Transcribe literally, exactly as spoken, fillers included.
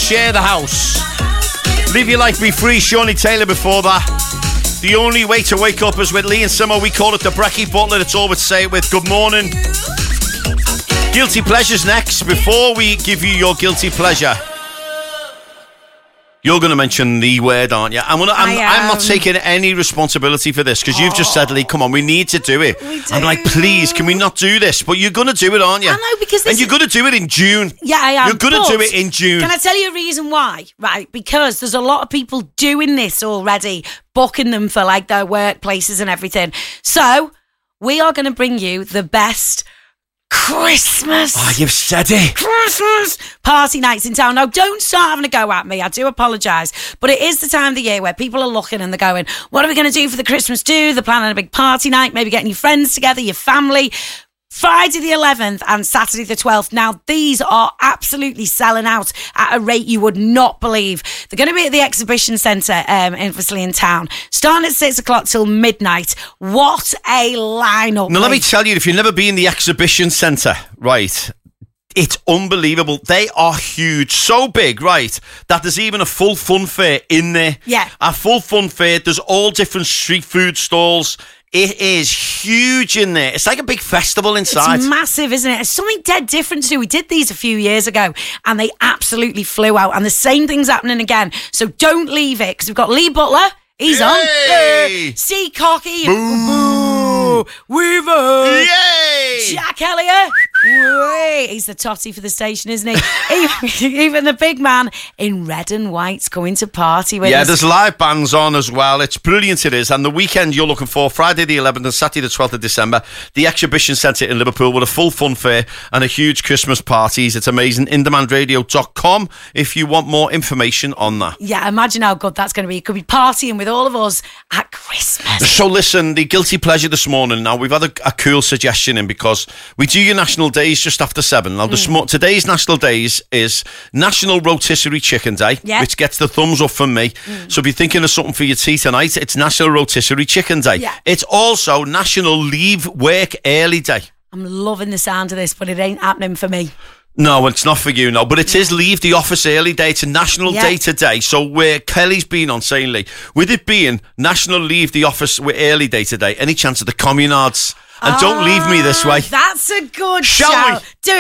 share the house. Live Your Life Be Free, Shawnee Taylor before that. The Only Way to Wake Up is with Lee and Simo. We call it the Brecky Butler. It's all with Say It With. Good morning. Guilty Pleasures next. Before we give you your guilty pleasure, you're going to mention the word, aren't you? I'm, gonna, I'm, I'm not taking any responsibility for this because oh. you've just said, Lee, come on, we need to do it. We do. I'm like, please, can we not do this? But you're going to do it, aren't you? I know, because this And you're going to do it in June. Yeah, I am. You're going to do it in June. Can I tell you a reason why? Right, because there's a lot of people doing this already, booking them for like their workplaces and everything. So we are going to bring you the best Christmas. Oh, you've said it. Christmas party nights in town. Now, don't start having a go at me. I do apologise. But it is the time of the year where people are looking and they're going, what are we going to do for the Christmas do? They're planning a big party night, maybe getting your friends together, your family. Friday the eleventh and Saturday the twelfth. Now, these are absolutely selling out at a rate you would not believe. They're going to be at the Exhibition Centre um, in Inversley in town, starting at six o'clock till midnight. What a lineup. Now, let me tell you, if you've never been in the Exhibition Centre, right, it's unbelievable. They are huge, so big, right, that there's even a full fun fair in there. Yeah. A full fun fair. There's all different street food stalls. It is huge in there. It's like a big festival inside. It's massive, isn't it? It's something dead different to do. We did these a few years ago and they absolutely flew out. And the same thing's happening again. So don't leave it, because we've got Lee Butler. He's Yay! on. C. Cocky. Boo! Boo! Weaver. Yay! Jack Elliott. Way. He's the totty for the station, isn't he? even, even the big man in red and white's coming to party with yeah, us. there's live bands on as well. It's brilliant, it is. And the weekend you're looking for, Friday the eleventh and Saturday the twelfth of December, the Exhibition Centre in Liverpool with a full fun fair and a huge Christmas parties. It's amazing. in demand radio dot com if you want more information on that. Yeah, imagine how good that's going to be. You could be partying with all of us at Christmas. So listen, the guilty pleasure this morning. Now, we've had a, a cool suggestion in because we do your national days just after seven. Now, this Mm. mo- today's national days is National Rotisserie Chicken Day, Yeah. which gets the thumbs up from me. Mm. So if you're thinking of something for your tea tonight, it's National Rotisserie Chicken Day. Yeah. It's also National Leave Work Early Day. I'm loving the sound of this, but it ain't happening for me. No, it's not for you, no. But it is Leave the Office Early Day. It's a national Yeah. day today. So where Kelly's been on saying, Lee, with it being National Leave the Office Early Day today, any chance of the communards? And don't leave me this way. That's a good Shall shout. we? Do